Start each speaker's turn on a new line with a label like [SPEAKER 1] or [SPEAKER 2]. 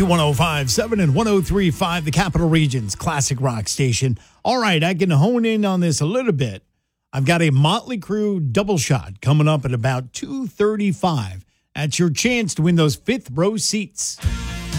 [SPEAKER 1] WSBT 105.7 and 103.5, the Capital Region's classic rock station. All right, I can hone in on this a little bit. I've got a Motley Crue double shot coming up at about 2:35. That's your chance to win those fifth row seats.